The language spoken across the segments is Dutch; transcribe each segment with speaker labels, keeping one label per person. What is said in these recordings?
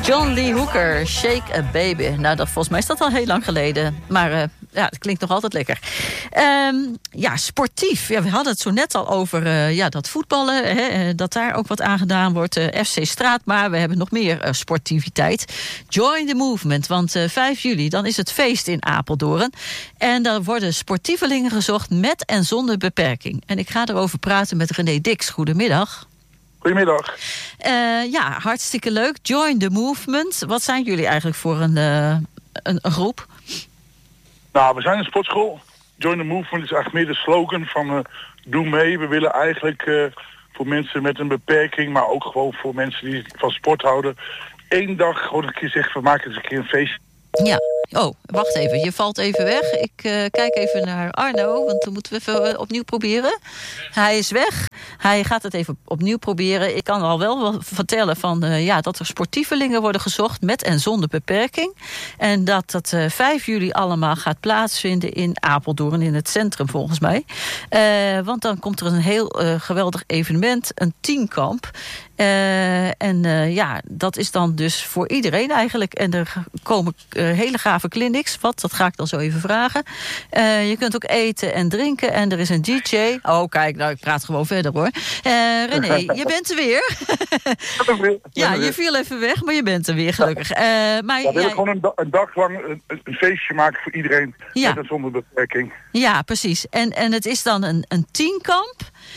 Speaker 1: John Lee Hooker, Shake a Baby. Nou, volgens mij is dat al heel lang geleden. Maar het klinkt nog altijd lekker. Sportief. Ja, we hadden het zo net al over dat voetballen. Dat daar ook wat aan gedaan wordt. FC Straat, maar we hebben nog meer sportiviteit. Join the movement, want 5 juli, dan is het feest in Apeldoorn. En daar worden sportievelingen gezocht met en zonder beperking. En ik ga erover praten met René Dix. Goedemiddag.
Speaker 2: Goedemiddag.
Speaker 1: Hartstikke leuk. Join the movement. Wat zijn jullie eigenlijk voor een groep?
Speaker 2: Nou, we zijn een sportschool. Join the movement is eigenlijk meer de slogan van doe mee. We willen eigenlijk voor mensen met een beperking, maar ook gewoon voor mensen die van sport houden, 1 dag gewoon een keer zeggen, we maken eens een keer een feest.
Speaker 1: Ja. Oh, wacht even. Je valt even weg. Ik kijk even naar Arno, want dan moeten we even opnieuw proberen. Hij is weg. Hij gaat het even opnieuw proberen. Ik kan al wel vertellen van, dat er sportievelingen worden gezocht met en zonder beperking. En dat dat 5 juli allemaal gaat plaatsvinden in Apeldoorn, in het centrum volgens mij. Want dan komt er een heel geweldig evenement, een teamkamp. Dat is dan dus voor iedereen eigenlijk. En er komen hele gave clinics. Dat ga ik dan zo even vragen. Je kunt ook eten en drinken. En er is een DJ. Oh, kijk, nou, ik praat gewoon verder hoor. René, je bent er weer. Ja, je viel even weg, maar je bent er weer gelukkig.
Speaker 2: We willen gewoon een dag lang een feestje maken voor iedereen. Met en zonder beperking.
Speaker 1: Ja, precies. En het is dan een teamkamp.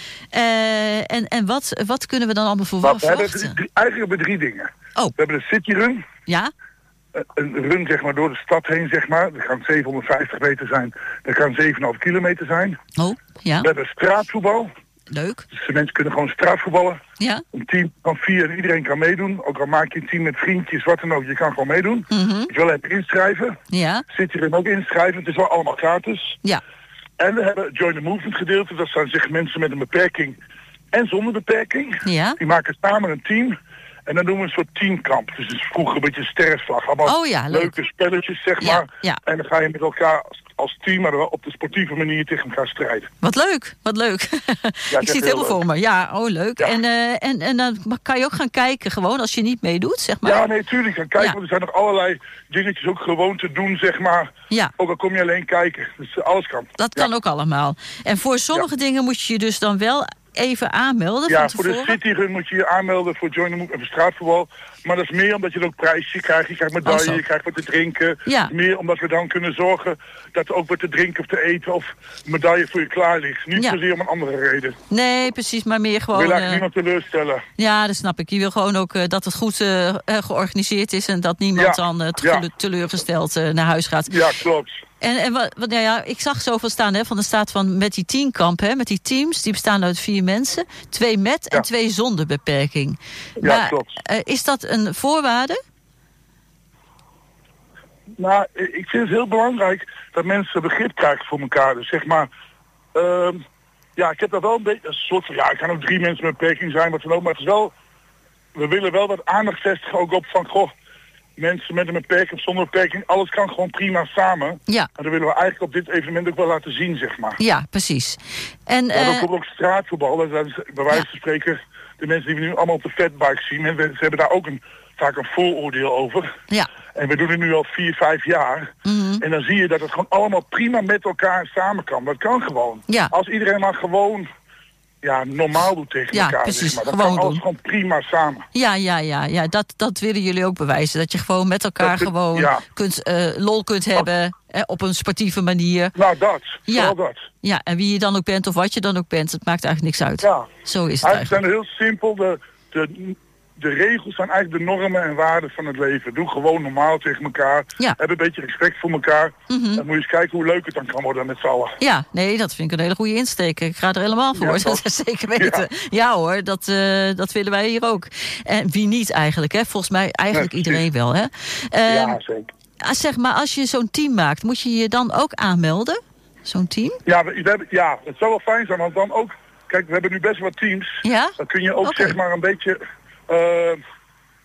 Speaker 1: En wat kunnen we dan allemaal verwachten?
Speaker 2: Eigenlijk hebben we 3 dingen.
Speaker 1: Oh.
Speaker 2: We hebben de City Run.
Speaker 1: Ja.
Speaker 2: Een run zeg maar door de stad heen, zeg maar. Dat kan 750 meter zijn. Dat kan 7,5 kilometer zijn.
Speaker 1: Oh, ja.
Speaker 2: We hebben straatvoetbal.
Speaker 1: Leuk.
Speaker 2: Dus de mensen kunnen gewoon straatvoetballen.
Speaker 1: Ja.
Speaker 2: Een team van 4 en iedereen kan meedoen. Ook al maak je een team met vriendjes, wat dan ook. Je kan gewoon meedoen.
Speaker 1: Mm-hmm.
Speaker 2: Je wil even inschrijven.
Speaker 1: Ja.
Speaker 2: City Run ook inschrijven. Het is wel allemaal gratis.
Speaker 1: Ja.
Speaker 2: En we hebben Join the Movement gedeelte. Dat zijn zeg mensen met een beperking en zonder beperking.
Speaker 1: Ja.
Speaker 2: Die maken samen een team. En dan doen we een soort teamkamp. Dus het is vroeger een beetje sterrenslag. Allemaal leuke spelletjes, zeg maar.
Speaker 1: Ja.
Speaker 2: En dan ga je met elkaar als team, maar wel op de sportieve manier tegen elkaar strijden.
Speaker 1: Wat leuk.
Speaker 2: Ja,
Speaker 1: Ik zie het helemaal voor me. Ja, leuk.
Speaker 2: Ja.
Speaker 1: En dan kan je ook gaan kijken, gewoon als je niet meedoet, zeg maar.
Speaker 2: Ja, nee, tuurlijk. Gaan kijken, want er zijn nog allerlei dingetjes ook gewoon te doen, zeg maar.
Speaker 1: Ja.
Speaker 2: Ook al kom je alleen kijken. Dus alles kan.
Speaker 1: Dat kan ook allemaal. En voor sommige dingen moet je dus dan wel even aanmelden.
Speaker 2: Ja, voor de City Run moet je je aanmelden voor Join the Movement en voor straatvoetbal. Maar dat is meer omdat je ook prijsjes krijgt. Je krijgt medaille, je krijgt wat te drinken.
Speaker 1: Ja.
Speaker 2: Meer omdat we dan kunnen zorgen dat er ook wat te drinken of te eten of medaille voor je klaar ligt. Niet zozeer om een andere reden.
Speaker 1: Nee, precies, maar meer gewoon.
Speaker 2: Ik wil eigenlijk niemand teleurstellen.
Speaker 1: Ja, dat snap ik. Je wil gewoon ook dat het goed georganiseerd is en dat niemand dan teleurgesteld naar huis gaat.
Speaker 2: Ja, klopt.
Speaker 1: Ik zag zoveel staan van de staat van met die teamkamp, met die teams, die bestaan uit 4 mensen. 2 met en 2 zonder beperking.
Speaker 2: Ja,
Speaker 1: maar,
Speaker 2: klopt.
Speaker 1: Is dat een voorwaarde?
Speaker 2: Nou, ik vind het heel belangrijk dat mensen begrip krijgen voor elkaar. Dus zeg maar, ik heb dat wel een beetje, een soort van, ik kan ook 3 mensen met beperking zijn, wat dan ook, maar het is wel, we willen wel wat aandacht vestigen ook op van, mensen met een beperking of zonder beperking, alles kan gewoon prima samen. Ja. En dat willen we eigenlijk op dit evenement ook wel laten zien, zeg maar.
Speaker 1: Ja, precies. En
Speaker 2: dan komt ook straatvoetbal. Dat is bij wijze van spreken de mensen die we nu allemaal op de fatbike zien. Ze hebben daar ook vaak een vooroordeel over. Ja. En we doen het nu al 4, 5 jaar. Mm-hmm. En dan zie je dat het gewoon allemaal prima met elkaar samen kan. Dat kan gewoon. Ja. Als iedereen maar gewoon normaal doet tegen elkaar.
Speaker 1: Precies,
Speaker 2: zeg maar. Dan kan alles gewoon prima samen.
Speaker 1: Ja. Dat willen jullie ook bewijzen. Dat je gewoon met elkaar lol kunt hebben. Op een sportieve manier.
Speaker 2: Nou, vooral dat.
Speaker 1: Ja, en wie je dan ook bent of wat je dan ook bent, het maakt eigenlijk niks uit. Ja. Zo is het eigenlijk.
Speaker 2: Het zijn heel simpel. De regels zijn eigenlijk de normen en waarden van het leven. Doe gewoon normaal tegen elkaar. Ja. Heb een beetje respect voor elkaar. Mm-hmm. Dan moet je eens kijken hoe leuk het dan kan worden met z'n allen. Ja, nee, dat vind ik een hele goede insteek. Ik ga er helemaal voor. Ja, dat is zeker weten. Ja hoor, dat willen wij hier ook. En wie niet eigenlijk, hè? Volgens mij eigenlijk iedereen wel, hè? Ja, zeker.
Speaker 1: Zeg maar, als je zo'n team maakt, moet je je dan ook aanmelden? Zo'n team?
Speaker 2: Ja, het zou wel fijn zijn, want dan ook... Kijk, we hebben nu best wat teams. Ja? Dan kun je ook zeg maar een beetje...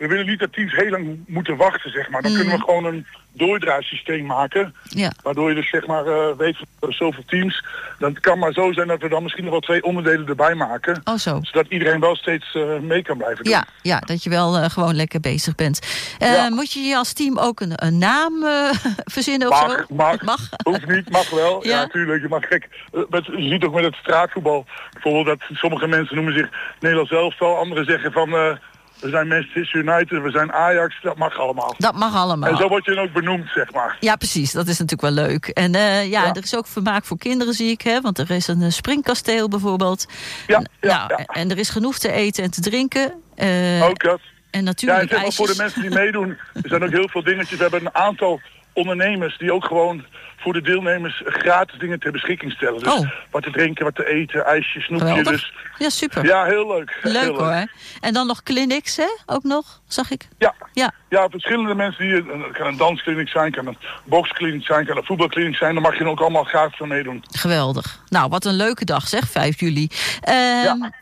Speaker 2: we willen niet dat teams heel lang moeten wachten, zeg maar. Dan kunnen we gewoon een doordraaisysteem maken. Ja. Waardoor je dus zeg maar weet van zoveel teams. Dan kan maar zo zijn dat we dan misschien nog wel 2 onderdelen erbij maken.
Speaker 1: Oh zo.
Speaker 2: Zodat iedereen wel steeds mee kan blijven doen.
Speaker 1: Ja, dat je wel gewoon lekker bezig bent. Moet je als team ook een naam verzinnen of zo?
Speaker 2: Mag. Hoeft niet, mag wel. Ja, natuurlijk. Je mag gek. Je ziet ook met het straatvoetbal bijvoorbeeld dat sommige mensen noemen zich Nederlands elftal. Anderen zeggen van we zijn Manchester United, we zijn Ajax. Dat mag allemaal.
Speaker 1: Dat mag allemaal.
Speaker 2: En zo word je dan ook benoemd, zeg maar.
Speaker 1: Ja, precies. Dat is natuurlijk wel leuk. En er is ook vermaak voor kinderen, zie ik. Hè? Want er is een springkasteel bijvoorbeeld. En er is genoeg te eten en te drinken.
Speaker 2: Ook dat.
Speaker 1: En natuurlijk
Speaker 2: zeg maar, voor de mensen die meedoen, er zijn ook heel veel dingetjes. We hebben een aantal ondernemers die ook gewoon voor de deelnemers gratis dingen ter beschikking stellen. Dus wat te drinken, wat te eten, ijsje, snoepje. Dus.
Speaker 1: Ja, super.
Speaker 2: Ja, heel leuk.
Speaker 1: Leuk hoor. En dan nog clinics, hè? Ook nog, zag ik.
Speaker 2: Ja, verschillende mensen die het kan een danskliniek zijn, kan een bokskliniek zijn, kan een voetbalkliniek zijn. Daar mag je ook allemaal gratis van meedoen.
Speaker 1: Geweldig. Nou, wat een leuke dag zeg, 5 juli.